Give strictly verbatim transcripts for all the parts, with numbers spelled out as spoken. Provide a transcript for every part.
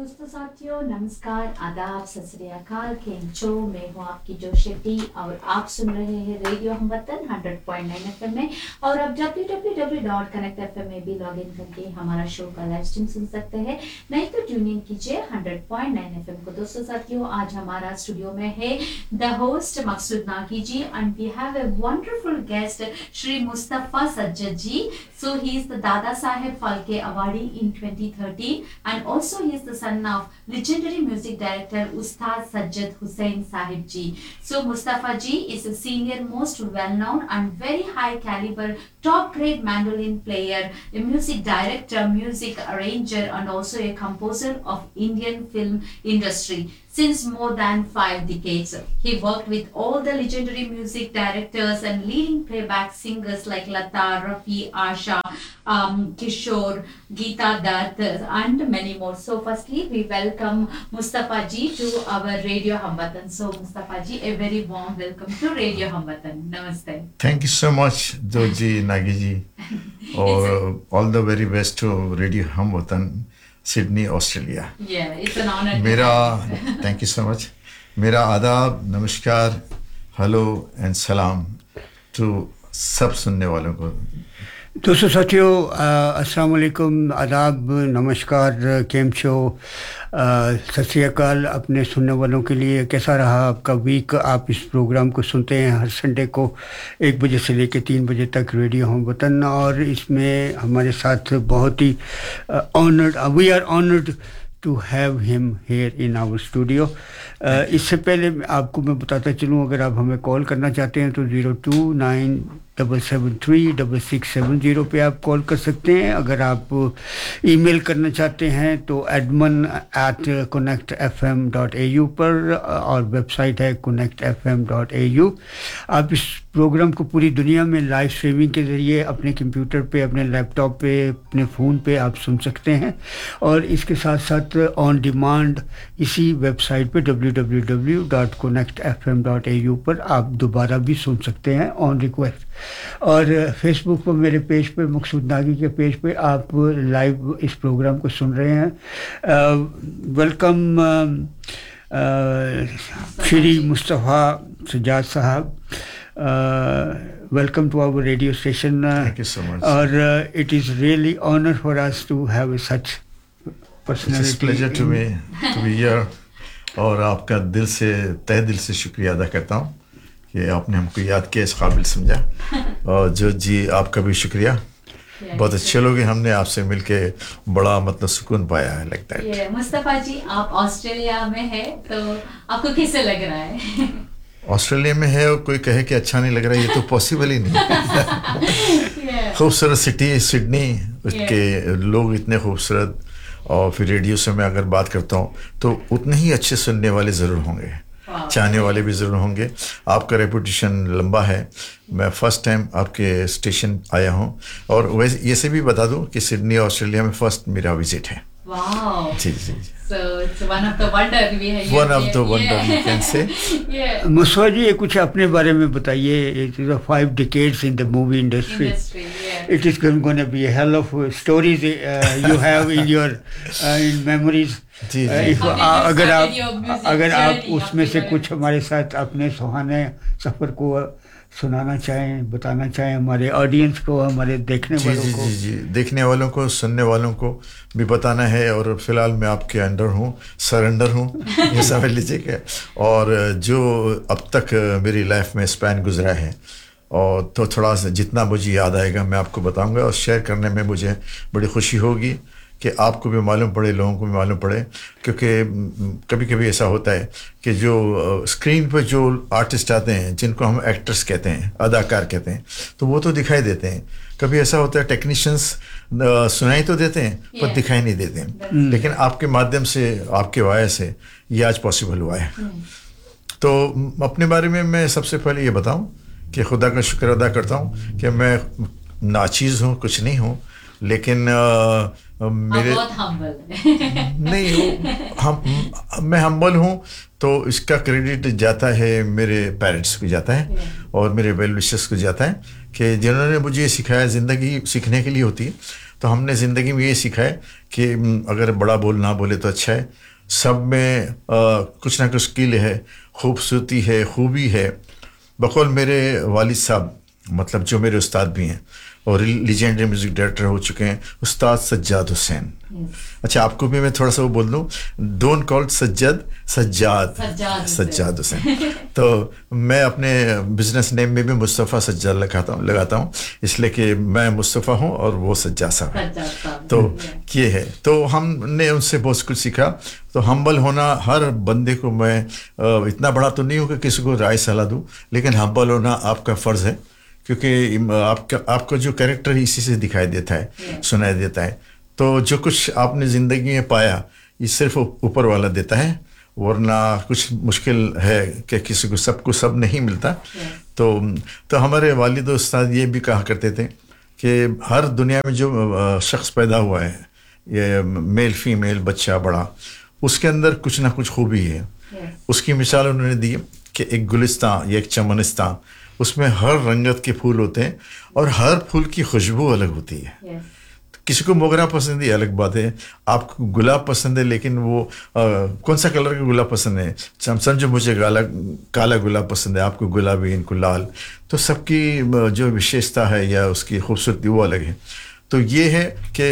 दोस्तों साथियों नमस्कार आदाब सत श्री अकाल केम छो मैं हूँ आपकी जो शेट्टी और आप सुन रहे हैं रेडियो हम वतन हंड्रेड पॉइंट नाइन एफएम में और अब W W W dot connect FM में भी लॉग इन करके हमारा शो का लाइव स्ट्रीम सुन सकते हैं नहीं तो ट्यून इन कीजिए हंड्रेड पॉइंट नाइन एफएम को। दोस्तों साथियों आज हमारा स्टूडियो में है the host Maqsood Nagi ji and we have a wonderful guest Shri Mustafa Sajjad ji. So he is the Dada Saheb Phalke Awardee in twenty thirteen and also he is the son of legendary music director Ustad Sajjad Hussain Sahib ji. So Mustafa ji is a senior most well known and very high caliber top grade mandolin player, a music director, music arranger and also a composer of Indian film industry. Since more than five decades, he worked with all the legendary music directors and leading playback singers like Lata, Rafi, Asha, um, Kishore, Geeta Dutt, and many more. So, firstly, we welcome Mustafa ji to our Radio Hamwatan. So, Mustafa ji, a very warm welcome to Radio Hamwatan. Namaste. Thank you so much, Joji Nagi ji, or all the very best to Radio Hamwatan. Sydney Australia. Yeah, it's an honor. मेरा thank you so much. मेरा आदाब, नमस्कार, hello and सलाम to सब सुनने वालों को। दोस्तों साथियों अस्सलाम वालेकुम, आदाब, नमस्कार, केम छो, सत श्री अकाल अपने सुनने वालों के लिए। कैसा रहा आपका वीक? आप इस प्रोग्राम को सुनते हैं हर संडे को एक बजे से लेकर तीन बजे तक रेडियो हम वतन और इसमें हमारे साथ बहुत ही honoured we are honoured to have him here in our studio. इससे पहले आपको मैं बताता चलूँ, अगर आप हमें कॉल करना चाहते हैं तो zero two nine double seven three double six seven zero पे आप कॉल कर सकते हैं। अगर आप ईमेल करना चाहते हैं तो Edmund eight connect F M dot A you पर और वेबसाइट है connect F M dot A you. आप इस प्रोग्राम को पूरी दुनिया में लाइव स्ट्रीमिंग के ज़रिए अपने कंप्यूटर पे, अपने लैपटॉप पे, अपने फ़ोन पे आप सुन सकते हैं और इसके साथ साथ ऑन डिमांड इसी वेबसाइट पे W W W dot connect F M dot A you पर आप दोबारा भी सुन सकते हैं ऑन रिक्वेस्ट। और फेसबुक पर मेरे पेज पे, मकसूद नागी के पेज पे आप लाइव इस प्रोग्राम को सुन रहे हैं। वेलकम श्री मुस्तफ़ा सज्जाद साहब, welcome to our radio station. Thank you so much. और it is really honour for us to have such personality. It's pleasure to me to be here और आपका दिल से तहे दिल से शुक्रिया अदा करता हूँ कि आपने हमको याद किया, इस काबिल समझा। और जो जी आपका भी शुक्रिया, बहुत अच्छे लोग हैं, हमने आपसे मिलके बड़ा मतलब सुकून पाया है लगता है। yeah, मुस्तफा जी आप ऑस्ट्रेलिया में है तो आपको कैसे लग रहा है? ऑस्ट्रेलिया में है और कोई कहे कि अच्छा नहीं लग रहा है, ये तो पॉसिबल ही नहीं है। खूबसूरत सिटी सिडनी, उसके लोग इतने खूबसूरत और फिर रेडियो से मैं अगर बात करता हूँ तो उतने ही अच्छे सुनने वाले ज़रूर होंगे, चाहने वाले भी ज़रूर होंगे। आपका रेपुटेशन लंबा है। मैं फ़र्स्ट टाइम आपके स्टेशन आया हूँ और वैसे ये से भी बता दूँ कि सिडनी ऑस्ट्रेलिया में फ़र्स्ट मेरा विज़िट है। Wow. Ji ji. So it's one of the wonder we have. One of the wonder you can say. Yeah. Mustafa जी ये कुछ अपने बारे में बताइए। It is a five decades in the movie industry. Industry, yeah. It is going to be a hell of stories uh, you have in your uh, in memories. Ji Uh, ji. if, How did uh, you अगर started your music आप अगर आप journey उसमें of से your कुछ हमारे साथ अपने सुहाने सफ़र को सुनाना चाहें, बताना चाहें हमारे ऑडियंस को, हमारे देखने जी वालों जी को। जी जी देखने वालों को, सुनने वालों को भी बताना है। और फिलहाल मैं आपके अंडर हूँ, सरेंडर हूँ, ये समझ लीजिएगा। और जो अब तक मेरी लाइफ में स्पैन गुजरा है और तो थोड़ा सा जितना मुझे याद आएगा मैं आपको बताऊंगा और शेयर करने में मुझे बड़ी खुशी होगी कि आपको भी मालूम पड़े, लोगों को भी मालूम पड़े। क्योंकि कभी कभी ऐसा होता है कि जो स्क्रीन पर जो आर्टिस्ट आते हैं, जिनको हम एक्टर्स कहते हैं, अदाकार कहते हैं, तो वो तो दिखाई देते हैं। कभी ऐसा होता है टेक्नीशियंस सुनाई तो देते हैं पर yeah. दिखाई नहीं देते हैं। लेकिन आपके माध्यम से, आपके वाया से ये आज पॉसिबल हुआ है। तो अपने बारे में मैं सबसे पहले ये बताऊँ कि खुदा का शुक्र अदा करता हूँ कि मैं नाचीज़ हूँ, कुछ नहीं हूँ, लेकिन आ, मेरे बहुत हम्बल नहीं हूँ, हम मैं हम्बल हूँ तो इसका क्रेडिट जाता है मेरे पेरेंट्स को जाता है और मेरे वेल विशर्स को जाता है कि जिन्होंने मुझे सिखाया। ज़िंदगी सीखने के लिए होती है, तो हमने ज़िंदगी में ये सीखा है कि अगर बड़ा बोल ना बोले तो अच्छा है, सब में आ, कुछ ना कुछ स्किल है, खूबसूरती है, खूबी है। बकौल मेरे वालिद साहब, मतलब जो मेरे उस्ताद भी हैं और लीजेंडरी म्यूज़िक डायरेक्टर हो चुके हैं, उस्ताद सज्जाद हुसैन। अच्छा, आपको भी मैं थोड़ा सा वो बोल दूँ, डोंट कॉल सज्जाद, सज्जाद सज्जाद हुसैन। तो मैं अपने बिजनेस नेम में भी मुस्तफ़ा सज्जाद लगाता हूँ लगाता हूँ इसलिए कि मैं मुस्तफ़ा हूँ और वो सज्जाद साहब। तो ये है, तो हमने उनसे बहुत कुछ सीखा। तो हम्बल होना हर बंदे को, मैं इतना बड़ा तो नहीं हूँ कि किसी को राय सलाह दूँ, लेकिन हम्बल होना आपका फ़र्ज़ है, क्योंकि आपका आपका जो कैरेक्टर है इसी से दिखाई देता है, yeah. सुनाई देता है। तो जो कुछ आपने ज़िंदगी में पाया ये सिर्फ ऊपर वाला देता है, वरना कुछ मुश्किल है कि किसी को सबको सब नहीं मिलता। yeah. तो तो हमारे वालिद और उस्ताद ये भी कहा करते थे कि हर दुनिया में जो शख्स पैदा हुआ है, ये मेल फीमेल बच्चा बड़ा, उसके अंदर कुछ ना कुछ खूबी है। yeah. उसकी मिसाल उन्होंने दी कि एक गुलिस्तान या एक चमनिस्तान, उसमें हर रंगत के फूल होते हैं और हर फूल की खुशबू अलग होती है। yes. किसी को मोगरा पसंद है, अलग बात है। आपको गुलाब पसंद है, लेकिन वो आ, कौन सा कलर का गुलाब पसंद है, समझो मुझे काला काला गुलाब पसंद है, आपको गुलाबी, इनको लाल। तो सबकी जो विशेषता है या उसकी खूबसूरती वो अलग है। तो ये है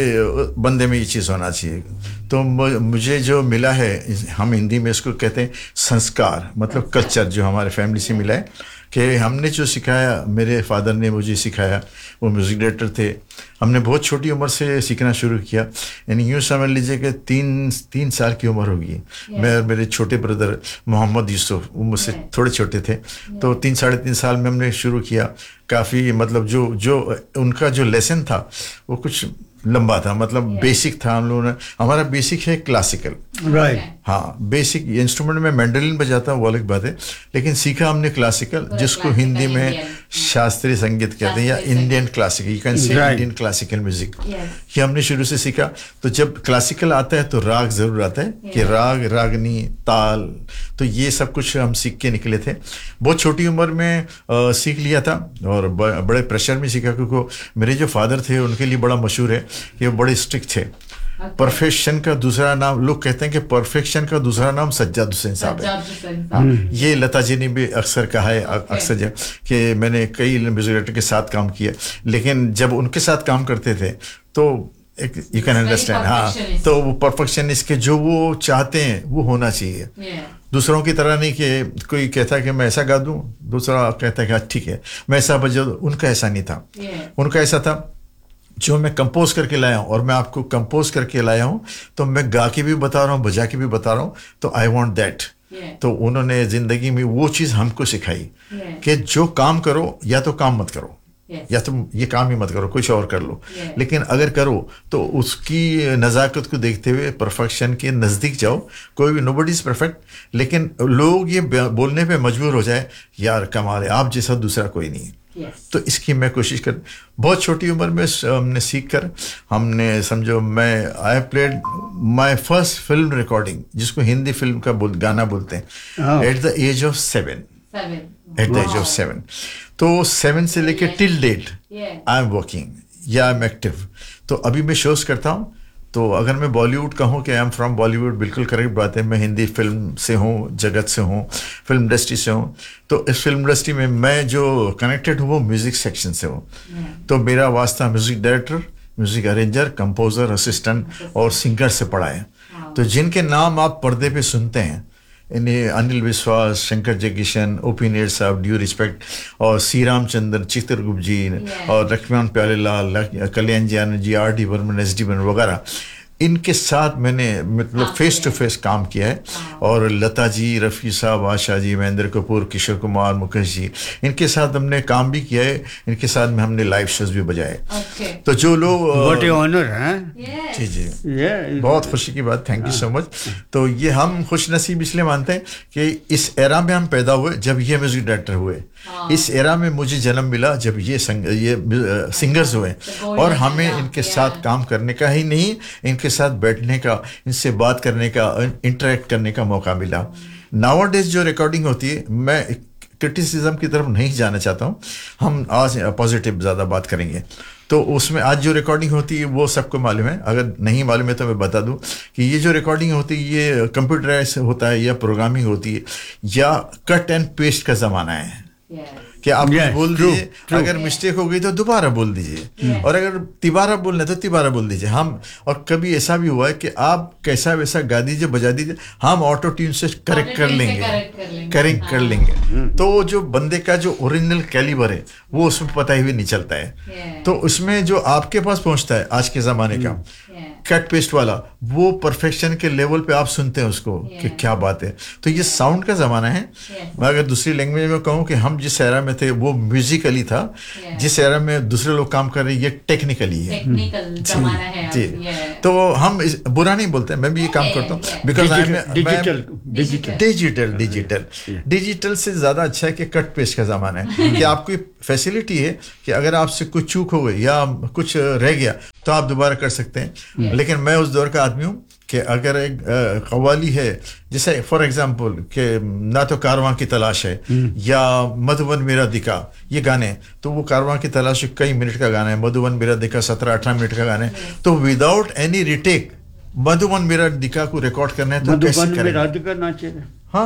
कि बंदे में ये चीज़ होना चाहिए। तो मुझे जो मिला है, हम हिंदी में इसको कहते हैं संस्कार, मतलब कल्चर, जो हमारे फैमिली से मिला है कि हमने जो सिखाया, मेरे फादर ने मुझे सिखाया, वो म्यूज़िक डायरेक्टर थे। हमने बहुत छोटी उम्र से सीखना शुरू किया, यानी यूँ समझ लीजिए कि तीन तीन साल की उम्र होगी। yeah. मैं और मेरे छोटे ब्रदर मोहम्मद यूसुफ, वो मुझसे yeah. थोड़े छोटे थे। yeah. तो तीन साढ़े तीन साल में हमने शुरू किया। काफ़ी मतलब जो जो उनका जो लेसन था वो कुछ लंबा था, मतलब yeah. बेसिक था। हम लोगों ने, हमारा बेसिक है क्लासिकल, राइट right. हाँ, बेसिक इंस्ट्रूमेंट में मैंडोलिन बजाता हूँ, वो अलग बात है, लेकिन सीखा हमने क्लासिकल, जिसको हिंदी में शास्त्रीय संगीत कहते हैं या Indian classical, you can say Indian classical music. ये हमने शुरू से सीखा। तो जब क्लासिकल आता है तो राग जरूर आता है, yeah. कि राग, रागनी, ताल, तो ये सब कुछ हम सीख के निकले थे। बहुत छोटी उम्र में आ, सीख लिया था और बड़े प्रेशर में सीखा, क्योंकि मेरे जो फादर थे उनके लिए बड़ा मशहूर है कि वो बड़े स्ट्रिक्ट थे। परफेक्शन का दूसरा नाम, लोग कहते हैं कि परफेक्शन का दूसरा नाम सज्जाद हुसैन साहब है। ये लता जी ने भी अक्सर कहा है, अक्सर जब कि मैंने कई म्यूजिक डायरेक्टर के साथ काम किया, लेकिन जब उनके साथ काम करते थे तो एक यू कैन अंडरस्टैंड, हाँ, तो वो परफेक्शनिस्ट के जो वो चाहते हैं वो होना चाहिए। yeah. दूसरों की तरह नहीं कि कोई कहता है कि मैं ऐसा गा दूं, दूसरा कहता है कि ठीक है मैं ऐसा बजा दूं। उनका ऐसा नहीं था। yeah. उनका ऐसा था, जो मैं कंपोज करके लाया हूँ और मैं आपको कंपोज करके लाया हूँ, तो मैं गा के भी बता रहा हूँ, बजा के भी बता रहा हूँ, तो आई वांट दैट। तो उन्होंने जिंदगी में वो चीज़ हमको सिखाई yeah. कि जो काम करो या तो काम मत करो, yes. या तो ये काम ही मत करो, कुछ और कर लो, yeah. लेकिन अगर करो तो उसकी नज़ाकत को देखते हुए परफेक्शन के नज़दीक जाओ। कोई भी, नोबडी इज़ परफेक्ट, लेकिन लोग ये बोलने पे मजबूर हो जाए, यार कमाल है, आप जैसा दूसरा कोई नहीं। Yes. तो इसकी मैं कोशिश कर, बहुत छोटी उम्र में हमने सीख कर, हमने समझो, मैं I played my first film recording, जिसको हिंदी फिल्म का बोल, गाना बोलते हैं, at the age of seven at the age of seven. तो सेवन से लेके till date I am working या आई एम एक्टिव। तो अभी मैं शोज करता हूँ। तो अगर मैं बॉलीवुड का हूँ कि आई एम फ्रॉम बॉलीवुड, बिल्कुल करेक्ट बात है। मैं हिंदी फिल्म से हूँ, जगत से हूँ, फिल्म इंडस्ट्री से हूँ। तो इस फिल्म इंडस्ट्री में मैं जो कनेक्टेड हूँ वो म्यूज़िक सेक्शन से हूँ। तो मेरा वास्ता music director, music arranger, composer, assistant और सिंगर से पड़ा है। तो जिनके नाम आप पर्दे पे सुनते हैं, इन्हें अनिल विश्वास, शंकर जयकिशन, ओपी नेर साहब, ड्यू रिस्पेक्ट, और सी रामचंद्र, चित्रगुप्त जी, yeah. और लक्ष्मण प्यारेलाल, कल्याण जी Anand ji, R D Burman, S D Burman वगैरह, इनके साथ मैंने मतलब फेस टू फेस काम किया है। और लता जी, रफ़ी साहब, आशा जी, महेंद्र कपूर, किशोर कुमार, मुकेश जी, इनके साथ हमने काम भी किया है। इनके साथ में हमने लाइव शोज भी बजाए। okay. तो जो लोग, व्हाट ए ऑनर है। जी जी, yeah. बहुत खुशी की बात, थैंक यू सो मच। तो ये हम खुश नसीब इसलिए मानते हैं कि इस एरा में हम पैदा हुए जब ये म्यूजिक डायरेक्टर हुए। इस एरा में मुझे जन्म मिला जब ये संग, ये सिंगर्स हुए, और हमें इनके साथ काम करने का ही नहीं, इनके साथ बैठने का, इनसे बात करने का, इंटरेक्ट करने का मौका मिला। नाउअडेज जो रिकॉर्डिंग होती है, मैं क्रिटिसिज्म की तरफ नहीं जाना चाहता हूँ, हम आज पॉजिटिव ज़्यादा बात करेंगे। तो उसमें आज जो रिकॉर्डिंग होती है वो सबको मालूम है, अगर नहीं मालूम है तो मैं बता दूं कि ये जो रिकॉर्डिंग होती है ये कंप्यूटराइज होता है या प्रोग्रामिंग होती है या कट एंड पेस्ट का ज़माना है। कि आप Yes, कुछ बोल true, दीजिए, true. अगर मिस्टेक हो गई तो दोबारा बोल दीजिए, Yeah. और अगर तिबारा बोलना है तो तिबारा बोल दीजिए। हम और कभी ऐसा भी हुआ है कि आप कैसा वैसा गा दीजिए, बजा दीजिए, हम ऑटो ट्यून से करेक्ट कर Auto-tune से लेंगे, correct कर लेंगे। करेक्ट कर हाँ। लेंगे। तो जो बंदे का जो ओरिजिनल कैलिबर है वो उसमें पता ही भी नहीं चलता है। Yeah. तो उसमें जो आपके पास पहुंचता है आज के ज़माने का Yeah. कट पेस्ट वाला, वो परफेक्शन के लेवल पे आप सुनते हैं उसको कि Yeah. क्या बात है। तो ये साउंड का ज़माना है। Yes. मैं अगर दूसरी लैंग्वेज में कहूँ कि हम जिस एरा में थे वो म्यूजिकली था, Yeah. जिस एरा में दूसरे लोग काम कर रहे हैं ये टेक्निकली है। टेक्निकल जमाना है जी, अब, yeah. तो हम इस, बुरा नहीं बोलते, मैं भी ये काम Yeah, करता हूँ yeah. Because I digital digital digital digital digital digital से ज़्यादा अच्छा है कि कट पेस्ट का ज़माना है कि आपकी फैसिलिटी है कि अगर आपसे कुछ चूक हो गई या कुछ रह गया तो आप दोबारा कर सकते हैं। लेकिन मैं उस दौर का आदमी हूँ कि अगर एक अ, कव्वाली है, जैसे फॉर एग्जांपल कि ना तो कारवां की तलाश है या मधुबन मेरा दिखा, ये गाने, तो वो कारवां की तलाश कई मिनट का गाना है, मधुबन मेरा दिखा सत्रह अठारह मिनट का गाना है, तो विदाउट एनी रिटेक मधुबन मेरा दिखा को रिकॉर्ड करना है तो कैसे मधुबन में करेंगे? राधिका नाचे, हाँ,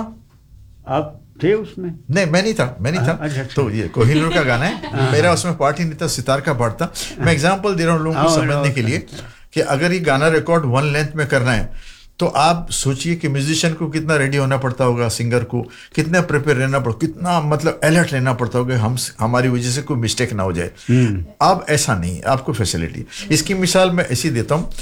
आप थे उसमें? नहीं मैं नहीं था, मैं नहीं था। अच्छा, अच्छा। तो ये कोहिनूर का गाना है, मेरा उसमें पार्ट ही नहीं था, सितार का पार्ट था। मैं एग्जांपल दे रहा हूँ लोगों को और- समझने के और- लिए कि अगर ये गाना रिकॉर्ड वन लेंथ में करना है तो आप सोचिए कि म्यूजिशियन को कितना रेडी होना पड़ता होगा, सिंगर को कितना प्रिपेयर रहना पड़ता, कितना मतलब अलर्ट रहना पड़ता होगा, हम हमारी वजह से कोई मिस्टेक ना हो जाए। अब ऐसा नहीं, आपको फैसिलिटी। इसकी मिसाल मैं ऐसी देता हूँ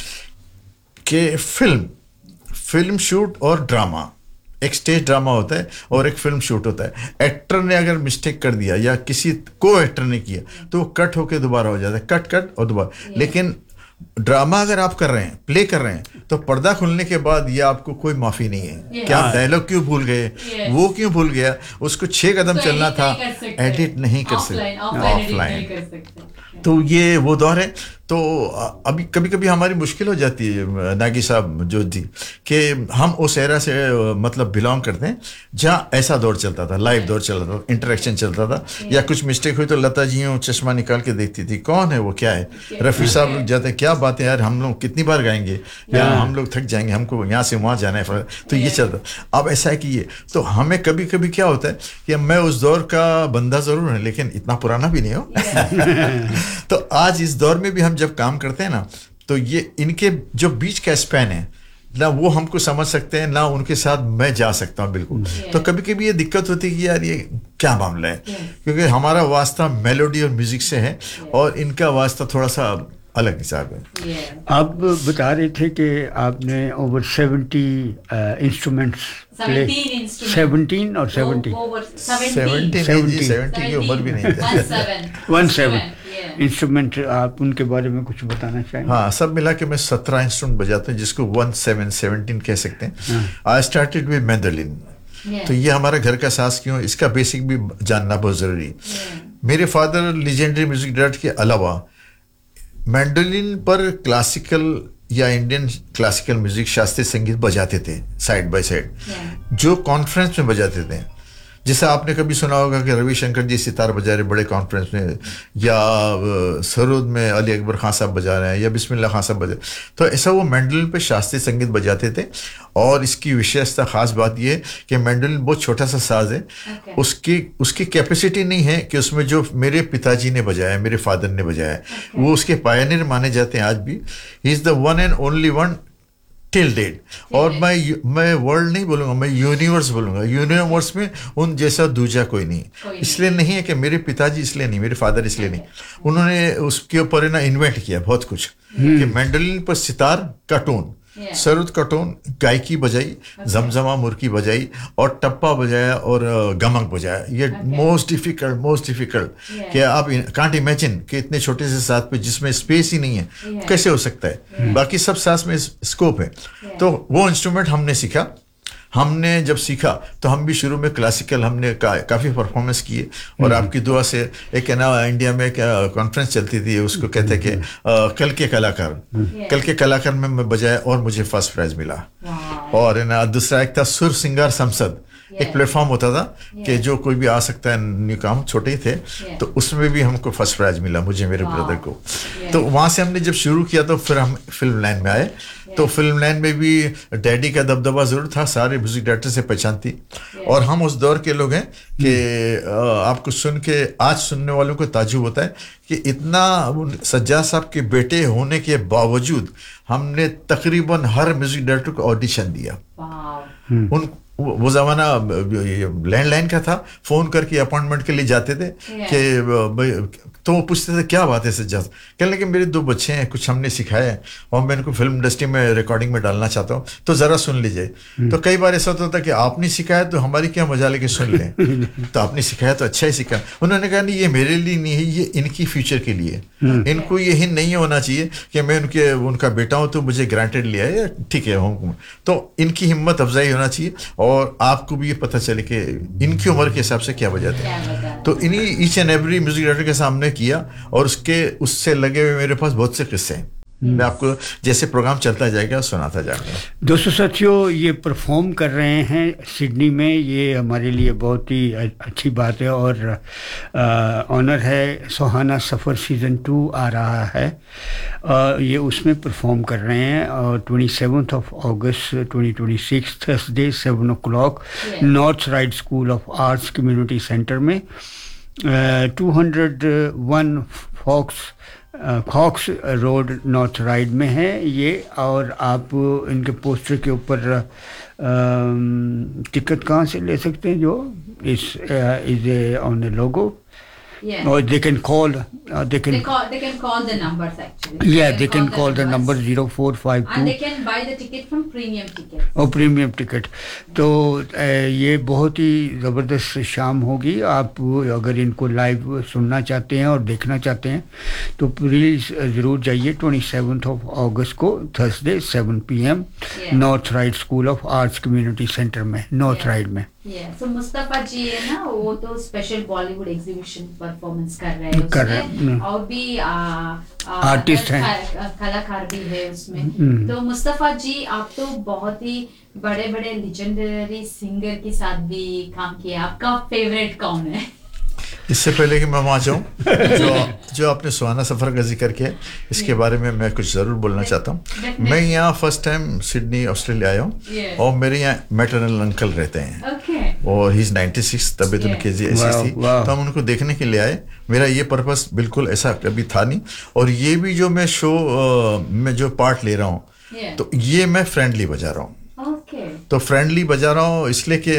कि फिल्म फिल्म शूट और ड्रामा, एक स्टेज ड्रामा होता है और एक फिल्म शूट होता है। एक्टर ने अगर मिस्टेक कर दिया या किसी को एक्टर ने किया तो वो कट होके दोबारा हो जाता है, कट कट और दोबारा। लेकिन ड्रामा अगर आप कर रहे हैं, प्ले कर रहे हैं, तो पर्दा खुलने के बाद ये आपको कोई माफी नहीं है Yes. कि आप डायलॉग क्यों भूल गए, Yes. वो क्यों भूल गया, उसको छह कदम तो चलना edit था, नहीं कर सकते। एडिट नहीं कर Offline- सकते, offline edit ऑफलाइन। नहीं कर सकते। तो ये वो दौर है। तो अ, अभी कभी कभी हमारी मुश्किल हो जाती है नागी साहब जो जी कि हम उस एरा से अ, मतलब बिलोंग करते हैं जहाँ ऐसा दौर चलता था, लाइव दौर चलता था, इंटरेक्शन चलता था, या कुछ मिस्टेक हुई तो लता जी यूँ चश्मा निकाल के देखती थी कौन है वो, क्या है। रफ़ी साहब लोग जाते क्या बात है यार, हम लोग कितनी बार गाएंगे या हम लोग थक जाएंगे, हमको यहाँ से वहाँ जाना है। तो ये चलता। अब ऐसा है कि ये तो हमें कभी कभी क्या होता है कि मैं उस दौर का बंदा ज़रूर है लेकिन इतना पुराना भी नहीं हो। तो आज इस दौर में भी हम जब काम करते हैं ना, तो ये इनके जो बीच का स्पैन है ना, वो हमको समझ सकते हैं ना, उनके साथ मैं जा सकता हूँ बिल्कुल। तो कभी कभी ये दिक्कत होती है कि यार ये क्या मामला है, क्योंकि हमारा वास्ता मेलोडी और म्यूजिक से है और इनका वास्ता थोड़ा सा अलग हिसाब है। Yeah. आप बता रहे थे कि आपने over seventy instruments play, seventeen instruments. Seventeen और सेवेंटी वो- वो seventeen. Seventy Seventeen. सेवेंटी की उम्र भी नहीं है। One seven. One seven Yeah. Instrument, आप उनके बारे में कुछ बताना चाहेंगे? हाँ, सब मिला के मैं सत्रह इंस्ट्रूमेंट बजाता हूँ जिसको वन सेवन सेवनटीन कह सकते हैं। I started with mandolin. Yeah. तो ये हमारा घर का सास क्यों, इसका बेसिक भी जानना बहुत ज़रूरी है। Yeah. मेरे फादर लीजेंडरी म्यूजिक डायरेक्टर के अलावा मैंडोलिन पर क्लासिकल या इंडियन क्लासिकल म्यूजिक, शास्त्रीय संगीत बजाते थे साइड बाय साइड, Yeah. जो कॉन्फ्रेंस में बजाते थे। जैसा आपने कभी सुना होगा कि रविशंकर जी सितार बजा रहे बड़े कॉन्फ्रेंस में, या अ, सरोद में अली अकबर खान साहब बजा रहे हैं या बिस्मिल्लाह खान साहब बजा, तो ऐसा वो मैंडोलिन पे शास्त्रीय संगीत बजाते थे। और इसकी विशेषता खास बात ये है कि मैंडोलिन बहुत छोटा सा साज है। Okay. उसकी उसकी कैपेसिटी नहीं है कि उसमें जो मेरे पिताजी ने बजाया, मेरे फादर ने बजाया, वो उसके पायनियर माने जाते हैं आज भी। He is the one and only one till date. और मैं मैं वर्ल्ड नहीं बोलूँगा, मैं यूनिवर्स बोलूँगा। यूनिवर्स में उन जैसा दूजा कोई नहीं। कोई इसलिए नहीं है कि मेरे पिताजी इसलिए नहीं, मेरे फादर इसलिए नहीं, उन्होंने उसके ऊपर ना इन्वेंट किया बहुत कुछ कि मैंडोलिन पर सितार का टोन, Yeah. सरुद का टोन, गायकी बजाई, जमजमा मुर्की बजाई और टप्पा बजाया और अ, गमक बजाया। ये most difficult most difficult Yeah. कि आप कांट इमेजिन कि इतने छोटे से साथ पे जिसमें स्पेस ही नहीं है Yeah. कैसे हो सकता है। बाकी सब सांस में स्कोप है। तो वो इंस्ट्रूमेंट हमने सीखा। हमने जब सीखा तो हम भी शुरू में क्लासिकल हमने का, काफ़ी परफॉर्मेंस किए। और आपकी दुआ से एक है ना, इंडिया में एक कॉन्फ्रेंस चलती थी, उसको कहते हैं कि अ, कल के कलाकार, कल के कलाकार में मैं बजाया और मुझे फर्स्ट प्राइज मिला। Wow. और है ना दूसरा एक था सुर सिंगार संसद, एक प्लेटफॉर्म होता था कि जो कोई भी आ सकता है, न्यू काम छोटे ही थे, तो उसमें भी हमको फर्स्ट प्राइज मिला, मुझे मेरे ब्रदर को। तो वहाँ से हमने जब शुरू किया तो फिर हम फिल्म लाइन में आए। तो फिल्म लाइन में भी डैडी का दबदबा जरूर था, सारे म्यूजिक डायरेक्टर से पहचान थी। और हम उस दौर के लोग हैं कि आपको सुन के आज सुनने वालों को ताज्जुब होता है कि इतना सज्जाद साहब के बेटे होने के बावजूद हमने तकरीबन हर म्यूजिक डायरेक्टर को ऑडिशन दिया। उन वो जमाना लैंडलाइन का था, फोन करके अपॉइंटमेंट के लिए जाते थे कि तो वो पूछते थे क्या बात है सज्जाद, कहने लगे मेरे दो बच्चे हैं, कुछ हमने सिखाया है और मैं इनको फिल्म इंडस्ट्री में रिकॉर्डिंग में डालना चाहता हूँ, तो ज़रा सुन लीजिए। तो कई बार ऐसा होता था कि आपने सिखाया तो हमारी क्या मजा लेके सुन लें, तो आपने सिखाया तो अच्छा ही सिखाया। उन्होंने कहा नहीं, ये मेरे लिए नहीं है, ये इनकी फ्यूचर के लिए। इनको यही नहीं होना चाहिए कि मैं उनके उनका बेटा हूँ तो मुझे ग्रांटेड लिया है, ठीक है हूँ। तो इनकी हिम्मत अफजाई होना चाहिए और आपको भी ये पता चले कि इनकी उम्र के हिसाब से क्या वजह था। तो इन्हीं each and every music director के सामने किया और उसके उससे लगे हुए मेरे पास बहुत से किस्से हैं। मैं आपको जैसे प्रोग्राम चलता जाएगा सुनाता जाऊंगा। दोस्तों साथियों, ये परफॉर्म कर रहे हैं सिडनी में, ये हमारे लिए बहुत ही अच्छी बात है और ऑनर है। सुहाना सफ़र सीज़न टू आ रहा है, आ, ये उसमें परफॉर्म कर रहे हैं और twenty seventh of August twenty twenty six Thursday seven O clock north ride school of arts community centre में, two hundred one fox fox road north ride में है ये। और आप इनके पोस्टर के ऊपर टिकट कहाँ से ले सकते हैं, जो इस is on the logo, or they can call uh, they can they call they can call the numbers actually. Yeah, they can call the number zero four five two and they can buy the ticket from premium ticket. और premium ticket. तो ये बहुत ही ज़बरदस्त शाम होगी। आप अगर इनको लाइव सुनना चाहते हैं और देखना चाहते हैं तो प्लीज़ ज़रूर जाइए। ट्वेंटी सेवन्थ ऑफ अगस्त को Thursday seven P M north ride school of arts community centre में, नॉर्थ राइड में। Yeah, so मुस्तफा जी है ना, वो तो स्पेशल बॉलीवुड एग्जीबिशन परफॉर्मेंस कर रहे हैं कर उसमें, और भी आर्टिस्ट हैं, कलाकार भी है उसमें। तो मुस्तफा जी, आप तो बहुत ही बड़े बड़े लेजेंडरी सिंगर के साथ भी काम किया, आपका फेवरेट कौन है? इससे पहले कि मैं वहाँ जाऊँ, जो जो आपने सुहाना सफ़र का जिक्र किया, इसके बारे में मैं कुछ ज़रूर बोलना चाहता हूँ। मैं यहाँ फर्स्ट टाइम सिडनी ऑस्ट्रेलिया आया हूँ और मेरे यहाँ मैटरनल अंकल रहते हैं और ही इज़ नाइन्टी सिक्स, तबीयत उनकी ऐसी थी तो हम उनको देखने के लिए आए। मेरा ये पर्पस बिल्कुल ऐसा कभी था नहीं। और ये भी जो मैं शो में जो पार्ट ले रहा हूँ तो ये मैं फ्रेंडली बजा रहा हूँ। Okay. तो फ्रेंडली बजा रहा हूँ इसलिए कि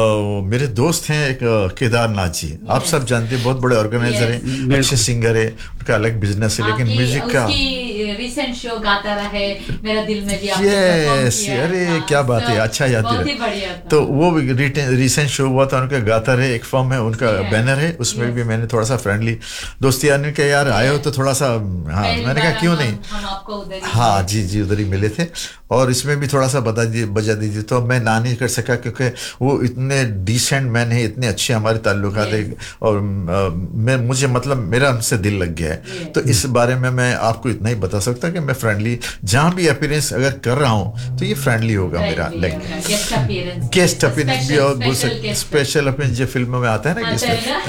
मेरे दोस्त हैं एक केदारनाथ जी, yes. आप सब जानते हैं, बहुत बड़े ऑर्गेनाइजर yes. हैं, अच्छे सिंगर है, उनका अलग बिजनेस है, लेकिन म्यूजिक का रिसेंट शो गाता रहे मेरा दिल में भी यस yes, अरे हाँ, क्या बात है, अच्छा याद है। तो वो रिसेंट शो हुआ था उनका, गाता रहे एक फॉर्म है उनका, बैनर है, उसमें भी मैंने थोड़ा सा फ्रेंडली दोस्ती आने के यार आए हो तो थोड़ा सा, हाँ मैंने कहा क्यों नहीं, हाँ जी जी उधर ही मिले थे। और इसमें भी थोड़ा सा बता दीजिए बजा दीजिए। तो मैं ना नहीं कर सका क्योंकि वो इतने डिसेंट मैन है, इतने अच्छे हमारे ताल्लुकात है और मैं मुझे मतलब मेरा उनसे दिल लग गया है। तो इस बारे में मैं आपको इतना ही बता सकता कि मैं फ्रेंडली जहाँ भी अपीयरेंस अगर कर रहा हूँ तो ये फ्रेंडली होगा मेरा, लाइक गेस्ट अपीयरेंस भी और बोल सकते स्पेशल अपीयरेंस जो फिल्मों में आता है ना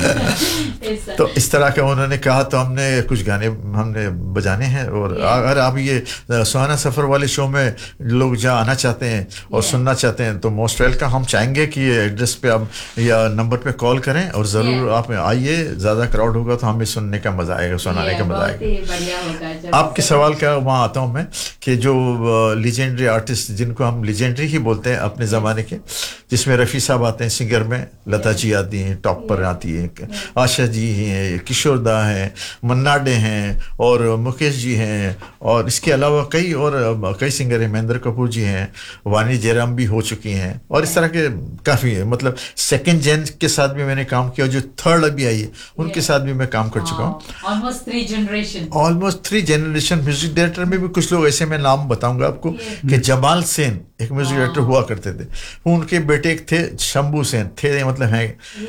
गेस्ट। तो इस तरह का उन्होंने कहा तो हमने कुछ गाने हमने बजाने हैं। और अगर आप ये सुहाना सफ़र वाले शो में लोग जहाँ आना चाहते हैं और yeah. सुनना चाहते हैं तो मोस्ट वेलकम। हम चाहेंगे कि ये एड्रेस पे आप या नंबर पे कॉल करें और ज़रूर yeah. आप आइए। ज़्यादा क्राउड होगा तो हमें सुनने का मज़ा आएगा, सुनाने yeah, का मज़ा आएगा। आपके सवाल का वहाँ आता हूँ मैं कि जो लीजेंडरी आर्टिस्ट जिनको हम लीजेंडरी ही बोलते हैं अपने ज़माने के, जिसमें रफ़ी साहब आते हैं सिंगर में, लता जी आती हैं, टॉप पर आती है, आशा जी हैं, किशोर दा हैं, मन्ना डे हैं और मुकेश जी हैं और इसके अलावा कई और कई सिंगर हैं, महेंद्र कपूर जी हैं, वानी जयराम भी हो चुकी हैं और इस तरह के काफ़ी है। मतलब सेकंड जेन के साथ भी मैंने काम किया, जो थर्ड अभी आई है उनके साथ भी मैं काम कर चुका हूँ। Almost three generation almost three generation music director में भी कुछ लोग ऐसे मैं नाम बताऊंगा आपको कि जमाल सेन एक म्यूजिक डायरेक्टर हुआ करते थे, उनके बेटे एक थे शंभू सेन थे, मतलब हैं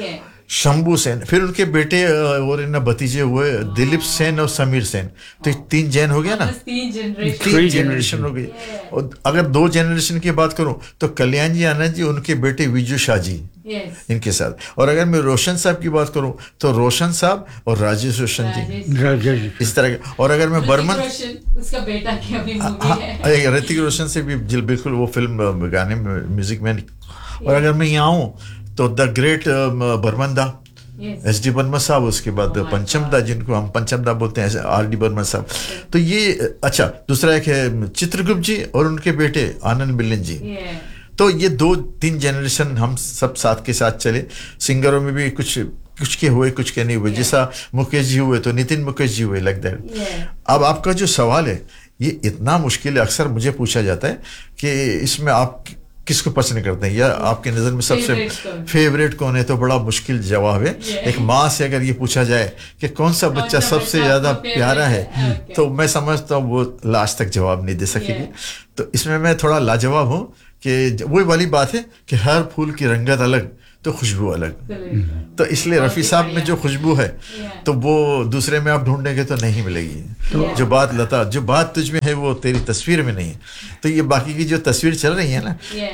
शंभू सेन, फिर उनके बेटे और इन भतीजे हुए दिलीप सेन और समीर सेन, तो तीन जैन हो गया ना, तीन जनरेशन तीन जनरेशन हो गई। और अगर दो जनरेशन की बात करूं तो कल्याण जी आनंद जी, उनके बेटे विजू शाह जी, इनके साथ। और अगर मैं रोशन साहब की बात करूं तो रोशन साहब और राजेश रोशन जी, इस तरह के। और अगर मैं बर्मन, उसका बेटा की अभी मूवी है, ऋतिक रोशन से भी बिल्कुल वो फिल्म गाने में म्यूजिक मैन। और अगर मैं यहाँ हूँ तो द ग्रेट बर्मन दा, एस डी बर्मन साहब, उसके बाद पंचम दा, जिनको हम पंचम दा बोलते हैं, आर डी बर्मन साहब। तो ये अच्छा, दूसरा एक है चित्रगुप्त जी और उनके बेटे आनंद मिलन जी। तो ये दो तीन जनरेशन हम सब साथ के साथ चले। सिंगरों में भी कुछ कुछ के हुए, कुछ के नहीं हुए, जैसा मुकेश जी हुए तो नितिन मुकेश जी हुए, लाइक दैट। अब आपका जो सवाल है ये इतना मुश्किल है, अक्सर मुझे पूछा जाता है कि इसमें आप किसको पसंद करते हैं, या आपकी नज़र में सबसे फेवरेट कौन है, तो बड़ा मुश्किल जवाब है। एक माँ से अगर ये पूछा जाए कि कौन सा बच्चा सबसे ज़्यादा प्यारा है, तो मैं समझता हूँ वो लास्ट तक जवाब नहीं दे सकेगी। तो इसमें मैं थोड़ा लाजवाब हूँ कि वही वाली बात है कि हर फूल की रंगत अलग तो खुशबू अलग, तो इसलिए रफ़ी साहब में जो खुशबू है तो वो दूसरे में आप ढूंढेंगे तो नहीं मिलेगी। तो जो बात लता, जो बात तुझ में है वो तेरी तस्वीर में नहीं है। तो ये बाकी की जो तस्वीर चल रही है ना,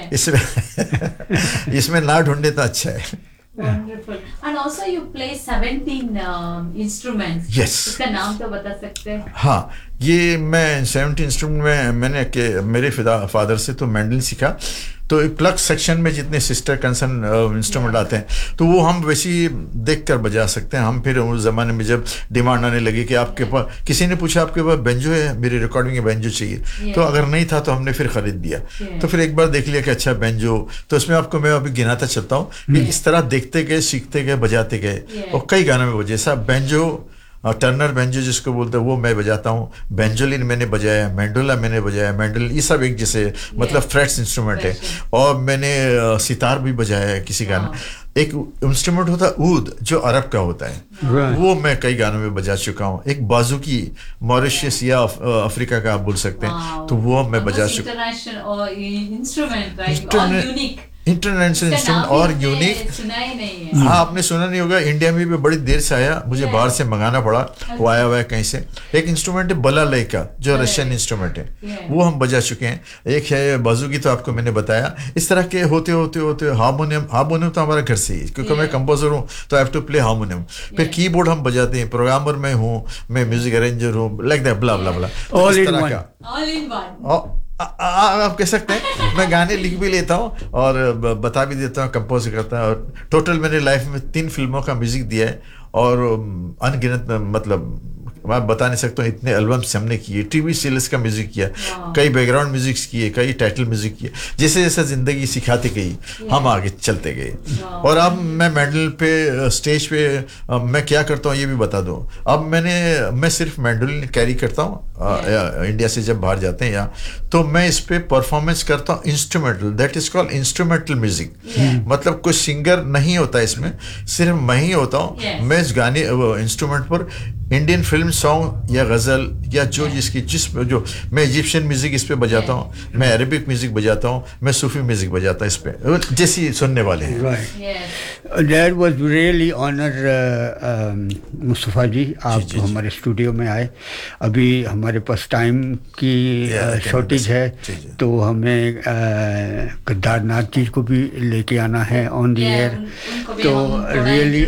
इसमें इसमें ना ढूंढे तो अच्छा है। Wonderful. And also you play seventeen um, instruments. Yes. इसका नाम तो बता सकते हैं? हाँ, ये मैं सेवेंटी इंस्ट्रूमेंट में मैंने के मेरे फादर से तो मैंडल सीखा। तो प्लग सेक्शन में जितने सिस्टर कंसर्न इंस्ट्रूमेंट आते हैं तो वो हम वैसे ही देख कर बजा सकते हैं। हम फिर उस ज़माने में जब डिमांड आने लगी कि आपके पास, किसी ने पूछा आपके पास बेंजो है, मेरी रिकॉर्डिंग में बेंजो चाहिए, तो अगर नहीं था तो हमने फिर ख़रीद दिया। तो फिर एक बार देख लिया कि अच्छा बेंजो, तो उसमें आपको मैं अभी गिनाता चलता हूँ कि इस तरह देखते गए, सीखते गए, बजाते गए, और कई गानों में बजे। साहब बेंजो, टर्नर बेंजो जिसको बोलते हैं, वो मैं बजाता हूँ। बेंजोलिन मैंने बजाया, मैंडोला मैंने बजाया, मैंडोलिन ये सब एक जैसे मतलब फ्रेट्स इंस्ट्रूमेंट है। और मैंने सितार भी बजाया है किसी गाना। एक इंस्ट्रूमेंट होता है ऊद, जो अरब का होता है, वो मैं कई गानों में बजा चुका हूँ। एक बाजुकी, मॉरिशस या अफ्रीका का आप बोल सकते हैं, तो वो मैं बजा चुका हूँ। इंटरनेशनल इंस्ट्रूमेंट और यूनिक, हाँ आपने सुना नहीं होगा, इंडिया में भी बड़ी देर से आया, मुझे बाहर से मंगाना पड़ा, वो आया हुआ है कहीं से। एक इंस्ट्रूमेंट है बलालय का, जो रशियन इंस्ट्रूमेंट है, वो हम बजा चुके हैं। एक है बाजुकी, तो आपको मैंने बताया। इस तरह के होते होते होते हारमोनियम, हारमोनियम तो हमारा घर से ही, क्योंकि मैं कंपोजर हूँ तो I have to play harmonium. फिर कीबोर्ड हम बजाते हैं, प्रोग्रामर मैं हूँ, मैं म्यूजिक अरेंजर हूँ, लाइक दैट, ब्ला ब्ला ब्ला, इस तरह का। ऑल इन वन, आप कह सकते हैं। मैं गाने लिख भी लेता हूँ और बता भी देता हूँ, कंपोज करता हूँ। और टोटल मैंने लाइफ में तीन फिल्मों का म्यूजिक दिया है, और अनगिनत, मतलब मैं बता नहीं सकता हूँ, इतने एल्बम्स हमने किए, टीवी सीरियल्स का म्यूजिक किया, कई बैकग्राउंड म्यूजिक किए, कई टाइटल म्यूजिक किए। जैसे जैसे जिंदगी सिखाती गई, हम आगे चलते गए। और अब मैं मैंडल पे, स्टेज पे मैं क्या करता हूँ ये भी बता दूँ। अब मैंने मैं सिर्फ मैंडोलिन कैरी करता हूँ, इंडिया से जब बाहर जाते हैं यहाँ, तो मैं इस पे परफॉर्मेंस करता हूँ instrumental, that is called instrumental music. मतलब कोई सिंगर नहीं होता इसमें, सिर्फ मैं ही होता हूँ। मैं इस गाने इंस्ट्रूमेंट पर इंडियन फिल्म सॉन्ग या गज़ल या जो जिसकी जिस जो मैं इजिप्शियन म्यूजिक इस पे बजाता हूँ, मैं अरबिक म्यूजिक बजाता हूँ, मैं सूफी म्यूजिक बजाता हूँ इस पे, जैसी सुनने वाले हैं। That was really honour Mustafa जी, आप हमारे स्टूडियो में आए। अभी हमारे पास टाइम की शॉर्टेज है, तो हमें गद्दार नाथ जी को भी लेके आना है ऑन द एयर। तो really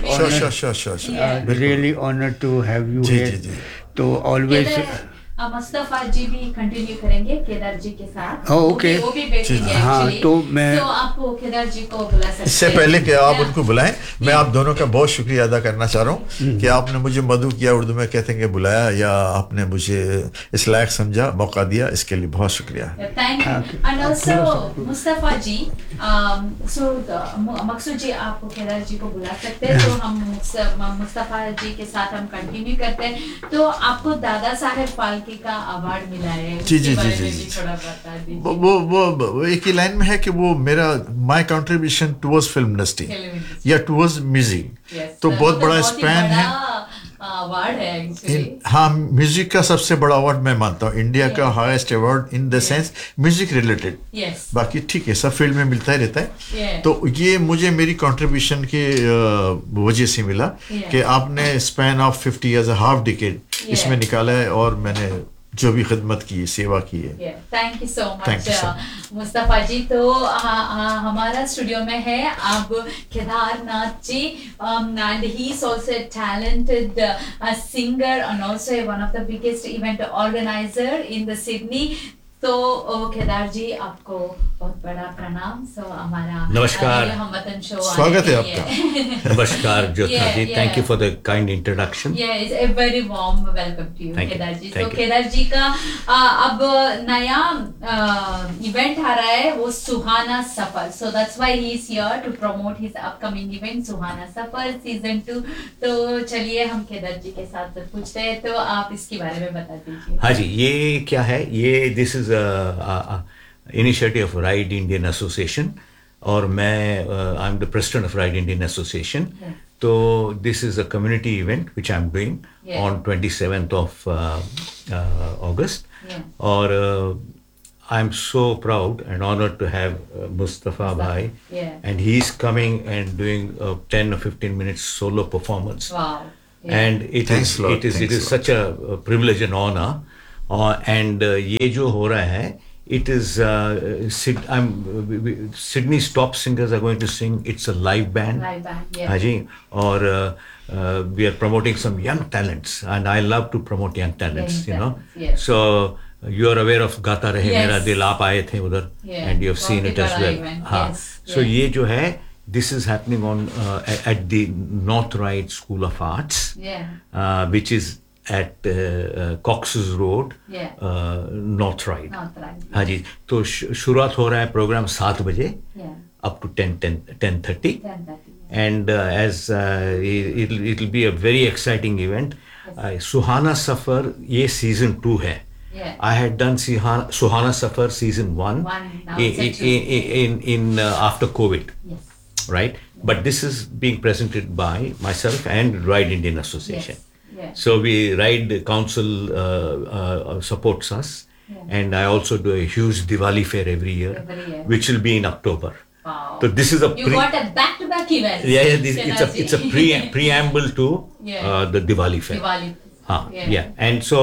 really honour to have you here. तो ऑलवेज मुस्तफा जी भी कंटिन्यू करेंगे केदार जी के साथ। oh, okay. वो भी बेटी है। हाँ, तो मैं तो आप केदार जी को बुला सकते हैं। इससे पहले कि आप उनको बुलाएं, मैं आप दोनों का बहुत शुक्रिया अदा करना चाह रहा हूँ कि आपने मुझे मधु किया, उर्दू में कहते हैं कि बुलाया, या आपने मुझे इस लायक समझा, मौका दिया, इसके लिए बहुत शुक्रिया। Thank you. And also Mustafa जी, सो मकसूद जी, आप केदार जी को बुला सकते हैं, तो हम मुस्तफा जी के साथ हम कंटिन्यू करते हैं। तो आपको दादा साहेब फाल्के का अवार्ड मिला है, जी जी जी जी थोड़ा बता दीजिए। वो वो वो एक ही लाइन में है कि वो मेरा my contribution towards film industry या टुवर्ड्स म्यूजिक, तो बहुत बड़ा स्पैन है। अवार्ड है एक्चुअली. हाँ, म्यूजिक का सबसे बड़ा अवार्ड मैं मानता हूँ, इंडिया का highest award in the sense music related. Yes. बाकी ठीक है, सब फील्ड में मिलता ही रहता है. Yeah. तो ये मुझे मेरी कंट्रीब्यूशन के वजह से मिला Yeah. कि आपने span of fifty years half decade Yeah. इसमें निकाला है और मैंने जो भी खिदमत की, सेवा की है. Thank you so Thank you so much Mustafa जी. तो आ, आ, हमारा स्टूडियो में है अब Kedarnath ji, and he is also a talented singer and also one of the biggest event organiser in the Sydney. तो ओ, केदार जी आपको बहुत बड़ा प्रणाम. सो so, हमारा नमस्कार. हम वतन शो स्वागत है आपका. नमस्कार ज्योत्ना जी, Yeah, thank yeah. You for the kind introduction. Yeah, it's a very warm welcome to you, Thank you. Kedar ji. Thank तो you. केदार जी का आ, अब नया इवेंट आ रहा है, वो सुहाना सफर. So that's why he is here to promote his upcoming event Suhana suffer season two. तो चलिए हम केदार जी के साथ पूछते हैं, तो आप इसके बारे में बता दीजिए. हाँ जी, ये क्या है? ये this is initiative of ride Indian association और मैं I am the president of ride Indian association. तो this is a community event which I am doing Yeah. On twenty seventh of August. Yeah. और I am so proud and honoured to have Mustafa भाई, Yeah. and he's coming and doing a ten or fifteen minutes solo performance. Wow. Yeah. And it Thanks is a lot, it is it thanks is a such a, a privilege and honor. Uh, and uh, ये जो हो रहा है, it is uh, Sid, I'm we, we, Sydney's top singers are going to sing. It's a live band. Live band, yeah. हाँ जी. और uh, uh, we are promoting some young talents, and I love to promote young talents. Young you know. talents, yes. So you are aware of गाता रहे Yes. मेरा दिल, आप आए थे उधर, Yeah. and you have seen बहुत it he as बड़ा well. event, हाँ. yes. So Yeah. ये जो है, this is happening on uh, at the North Ryde School of Arts, Yeah. uh, which is at uh, uh, Cox's Road, Yeah. uh, North Ryde. North Ryde. हाँ जी. तो श- शुरुआत हो रहा है प्रोग्राम सात बजे Yeah. up to ten ten ten thirty. ten thirty. And uh, as uh, it- it'll it'll be a very exciting event. Uh, Suhana Safar ये season two है. Yeah. I had done Suhana, Suhana Safar season one, One, now in, it's a in, two. in, in uh, after COVID, Yes. right? But this is being presented by myself and Ride Indian Association. Yes. Yeah. So we Ride Council uh, uh, supports us, Yeah. and I also do a huge Diwali fair every year, Every year. which will be in October. Wow. So this is a You pre- got a back-to-back event. yeah, yeah this, it's a it's a pre preamble to Yeah. uh, the Diwali fair. Diwali. Huh, yeah. And so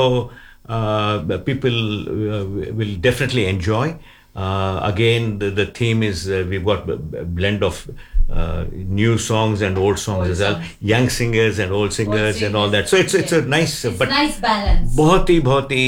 uh, the people uh, will definitely enjoy. Uh, again, the, the theme is uh, we've got a b- blend of uh, new songs and old songs Old as well, songs. young singers and old singers and all that. So it's it's a Yeah. nice, It's but nice balance. बहुत ही बहुत ही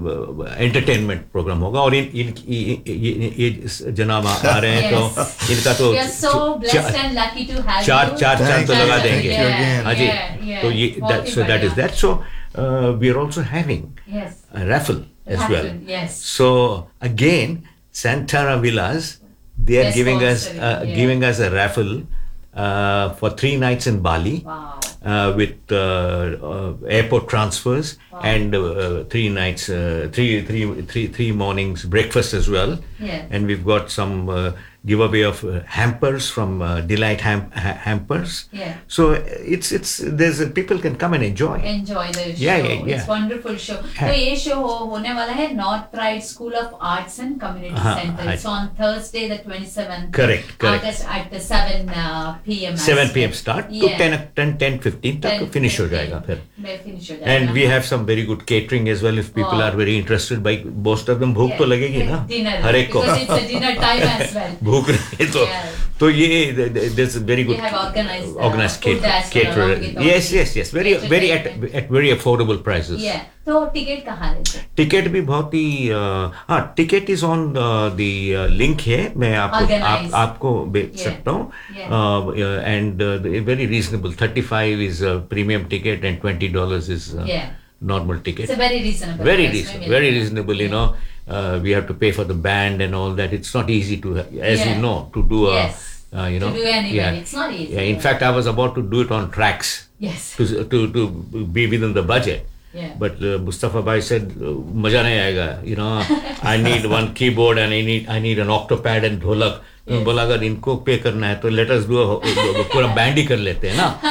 entertainment programme होगा. और इन इन ये- ये ये जनाब आ रहे हैं, Yes. तो इनका तो We are so blessed चा- and lucky to have चार you. चार चांद Thank तो you, लगा thank देंगे. you again. हाँ जी. Yeah, yeah. तो ये बहुत that he so that is बढ़िया. that. So uh, we are also having Yes. a raffle as Raffle, well. yes. So again, Santara Villas, they are They're giving us sponsoring, uh, yeah. giving us a raffle uh, for three nights in Bali. Wow. Uh, with uh, uh, airport transfers Wow. and uh, three nights, uh, three, three, three, three mornings breakfast as well. Yeah. And we've got some uh, giveaway of uh, hampers from uh, Delight ham- ha- Hampers. Yeah. So uh, it's it's there's uh, people can come and enjoy. Enjoy the show. Yeah, yeah, yeah. It's wonderful show. हाँ. तो ये show हो, होने वाला है North Ryde School of Arts and Community हाँ, Center. हाँ. It's on Thursday, the twenty-seventh Correct, correct. August at the seven uh, p m seven p m start to Yeah. ten, ten, ten fifteen तक ten finish हो fifteen. जाएगा फिर. मैं finish हो जाएगा. And we have some very good catering as well if people Wow. are very interested. By most of them भूख Yeah. तो लगेगी ना Dinner. हर एक को. Because it's a dinner time as well. भूख रहे तो Yeah. तो ये there's a very We good have organized, uh, organized food cater- as well caterer. along with all Yes, the yes, yes. Very very at entertainment. at very affordable prices. Yeah. तो ticket कहाँ लेते? Ticket भी बहुत ही uh, हाँ ticket is on the link है. मैं आपको आप, Organized. आपको भेज Yeah. सकता हूँ. Yeah. And very reasonable. Thirty five is premium ticket and twenty dollars is Yeah. normal ticket. It's a very reasonable. Very price. reasonable, Maybe- very reasonable. You know, uh, we have to pay for the band and all that. It's not easy to, as Yeah. you know, to do a, Yes. uh, you know, To do any yeah, event, it's not easy. yeah. In fact, I was about to do it on tracks Yes. to to to be within the budget. Yeah. But uh, Mustafa Bhai said, uh, "मजा नहीं आएगा." You know, I need one keyboard and I need I need an octopad and ढोलक. Yes. बोला अगर इनको पे करना है तो let us do a, पूरा बैंड ही कर लेते हैं ना.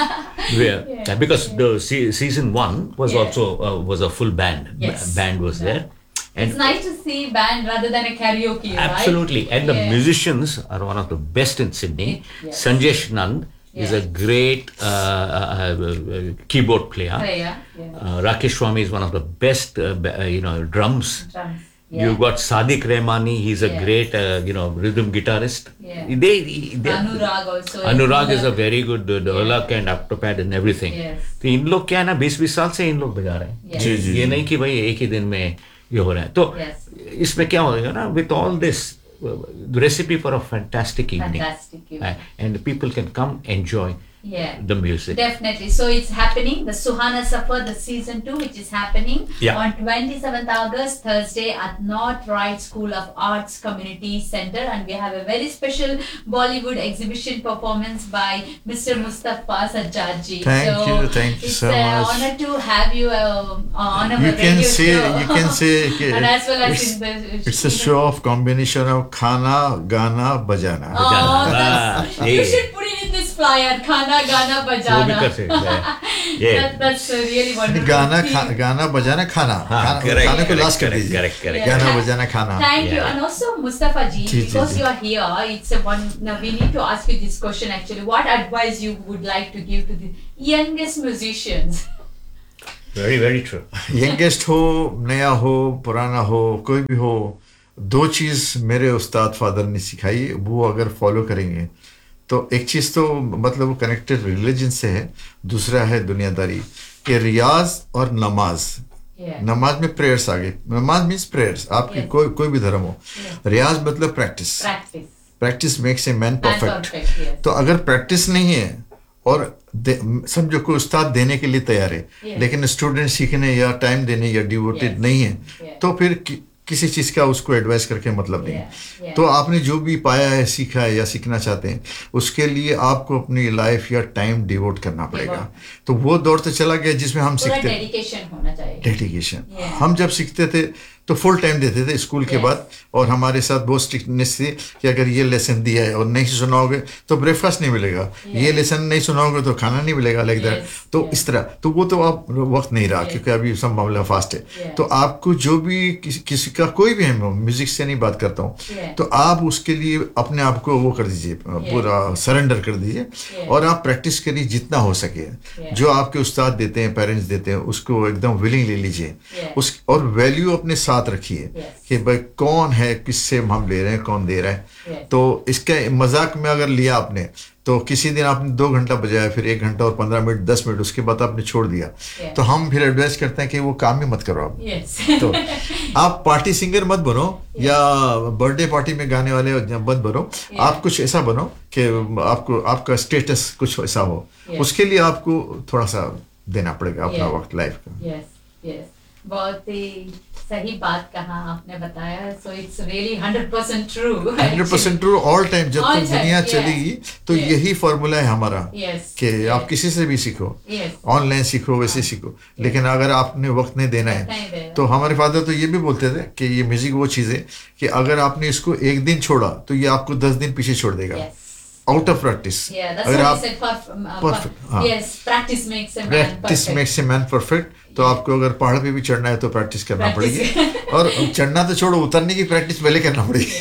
Yeah. Yeah. Because the se- season one was Yeah. also uh, was a full band. Yes. B- band was Yeah. there. And It's nice to see band rather than a karaoke, right? absolutely. And the Yeah. musicians are one of the best in Sydney. Yes. Sanjesh Nand is Yeah. a great uh, uh, uh, keyboard player. Player, yeah. Uh, Rakesh Swami is one of the best, uh, b- uh, you know, drums. Drums. Yeah. You've got Sadiq Rehmani. He's a Yeah. great, uh, you know, rhythm guitarist. Yeah. They, they, Anurag also. Anurag is a another- very good ढोलक and Octopad and everything Yes. तो इन लोग क्या है ना बीस बीस साल से इन लोग बजा रहे हैं Yes. जी, जी, ये जी। नहीं कि भाई एक ही दिन में ये हो रहा है तो Yes. इसमें क्या होगा ना with all this the recipe for a fantastic evening Fantastic evening. And people can come enjoy Yeah. the music. Definitely. So it's happening. The Suhana Safar, the season two, which is happening Yeah. on twenty-seventh August, Thursday at North Wright School of Arts Community Center. And we have a very special Bollywood exhibition performance by Mister Mustafa Sajjadji. Thank so you, thank you it's so an much. honor to have you uh, on our You can radio say, show. you can say कि and as well as it's, in the it's a show of combination of khana, gana, bajana. Oh, Bajana. that's, Ah, you yeah. should put it in this flyer. Khana, Gana, Bajana. वो भी कर सकते हैं ये That, that's a really wonderful. गाना theme. खा, गाना बजाना खाना हाँ, खाना correct, खाने को correct, लास्ट कर correct, दीजिए correct, correct. गाना Yeah. बजाना खाना Thank you. Yeah. And also, Mustafa ji, ji, ji, because ji. you are here, it's a one. Now we need to ask you this question actually. What advice you would like to give to the youngest musicians? Very very true youngest हो नया हो पुराना हो कोई भी हो दो चीज़ मेरे उस्ताद फादर ने सिखाई वो अगर फॉलो करेंगे तो एक चीज़ तो मतलब वो कनेक्टेड रिलीजन से है दूसरा है दुनियादारी कि रियाज और नमाज Yeah. नमाज में प्रेयर्स आ गए नमाज मीन्स प्रेयर्स आपकी Yes. कोई कोई भी धर्म हो Yeah. रियाज मतलब practice Practice. Practice makes a man Man perfect perfect, yes. तो अगर प्रैक्टिस नहीं है और दे- समझो कोई उस्ताद देने के लिए तैयार है Yes. लेकिन स्टूडेंट सीखने या टाइम देने या डिवोटेड Yes. नहीं है Yeah. तो फिर कि, किसी चीज़ का उसको एडवाइस करके मतलब नहीं Yeah. Yeah. तो आपने जो भी पाया है सीखा है या सीखना चाहते हैं उसके लिए आपको अपनी लाइफ या टाइम डिवोट करना पड़ेगा तो वो दौर तो चला गया जिसमें हम पूरा सीखते डेडिकेशन होना चाहिए. Dedication Yeah. हम जब सीखते थे तो फुल टाइम देते थे स्कूल के Yes. बाद और हमारे साथ बहुत स्ट्रिक्टनेस थी कि अगर ये लेसन दिया है और नहीं सुनाओगे तो ब्रेकफास्ट नहीं मिलेगा ये लेसन नहीं सुनाओगे तो खाना नहीं मिलेगा लाइक दैट Yes. तो Yes. इस तरह तो वो तो आप वक्त नहीं रहा Yes. क्योंकि अभी सब मामला फास्ट है Yeah. तो आपको जो भी किसी, किसी का कोई भी है म्यूजिक से नहीं बात करता हूँ Yeah. तो आप उसके लिए अपने आप को वो कर दीजिए पूरा सरेंडर कर दीजिए Yeah. और आप प्रैक्टिस करिए जितना हो सके Yeah. जो आपके उस्ताद देते हैं पेरेंट्स देते हैं उसको एकदम विलिंग ले लीजिए Yeah. उस और वैल्यू अपने साथ रखिए Yes. कि भाई कौन है किससे हम ले रहे हैं कौन दे रहा है Yes. तो इसके मजाक में अगर लिया आपने तो किसी दिन आपने दो घंटा बजाया फिर एक घंटा और पंद्रह मिनट दस मिनट उसके बाद आपने छोड़ दिया Yeah. तो हम फिर एडवाइस करते हैं कि वो काम ही मत करो आप Yes. तो आप पार्टी सिंगर मत बनो या बर्थडे पार्टी में गाने वाले मत बनो Yeah. आप कुछ ऐसा बनो कि आपको आपका स्टेटस कुछ ऐसा हो Yeah. उसके लिए आपको थोड़ा सा देना पड़ेगा अपना Yeah. वक्त लाइफ का Yes, yes. बहुत ही सही बात कहा आपने बताया. So it's really hundred percent true. Hundred percent true all time जब All तक time, दुनिया yeah. चलेगी तो Yeah. यही फॉर्मूला है हमारा Yes. कि Yes. आप किसी से भी सीखो Yes. ऑनलाइन सीखो वैसे सीखो लेकिन अगर आपने वक्त नहीं देना वक्त नहीं है देना। तो हमारे फादर तो ये भी बोलते थे कि ये म्यूजिक वो चीज़ है कि अगर आपने इसको एक दिन छोड़ा तो ये आपको दस दिन पीछे छोड़ देगा Yes. Out of practice Yeah, that's अगर what आप he said. Perf- um, uh, Perfect, per- हाँ. Yes, practice makes a man practice perfect. Makes a man perfect तो आपको अगर पहाड़ पे भी चढ़ना है तो प्रैक्टिस करना Practice. पड़ेगी और चढ़ना तो छोड़ो उतरने की प्रैक्टिस पहले करना पड़ेगी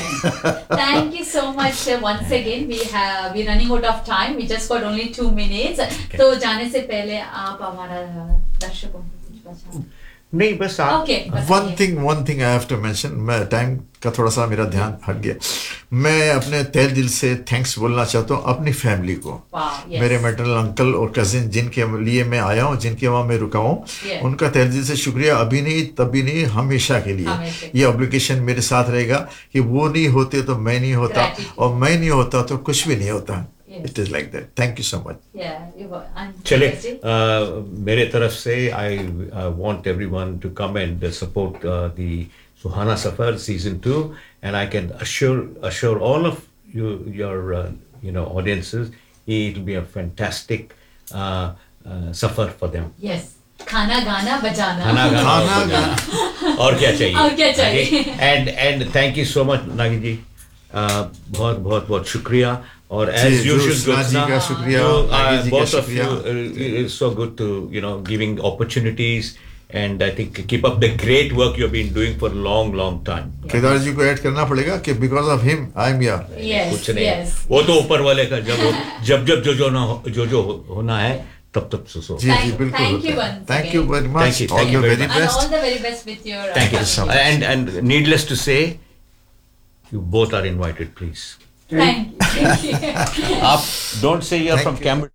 Thank you so much uh, once again. We have we're running out of time. We just got only two minutes. तो जाने से पहले आप हमारा दर्शकों को कुछ बचा. नहीं बस आप Okay. One thing one thing I have to mention मैं टाइम का थोड़ा सा मेरा ध्यान हट गया मैं अपने तहे दिल से थैंक्स बोलना चाहता हूँ अपनी फैमिली को Wow. Yes. मेरे मैटरनल अंकल और कजिन जिनके लिए मैं आया हूँ जिनके वहाँ मैं रुका हूँ Yeah. उनका तहे दिल से शुक्रिया अभी नहीं तभी नहीं हमेशा के लिए हमेशा। ये ऑब्लिगेशन मेरे साथ रहेगा कि वो नहीं होते तो मैं नहीं होता Gratitude. और मैं नहीं होता तो कुछ भी नहीं होता Yes. It is like that thank you so much Yeah. You were. and- चले Yes, जी. uh, मेरे तरफ से I want everyone to come and support the Suhana suffer season two and I can assure assure all of you your uh, you know audiences it will be a fantastic uh, uh, safar for them. Yes. खाना गाना बजाना. खाना गाना खाना और बजाना। और क्या चाहिए और क्या चाहिए? And and thank you so much नागिन जी बहुत बहुत बहुत शुक्रिया और जी, as usual ज्योत्सना जी Jyotsna, का शुक्रिया, you, नागी uh, जी का both of शुक्रिया। you uh, it's so good to you know giving opportunities and I think keep up the great work you've been doing for a long long time. Kedar जी को add करना पड़ेगा कि because of him I am here. Yes, कुछ नहीं yes. वो तो ऊपर वाले का जब हो- जब जब जो जो ना हो- जो जो हो- होना है तब तब सो सो जी जी Thank- बिल्कुल thank you होता है। once Thank you again. very Thank much, you, all thank you the very very much. And best। all the very best with your. Thank you. so much. And and needless to say, you both are invited, please. Thank you. Thank you. Up, don't say you're Thank from you. Cambridge.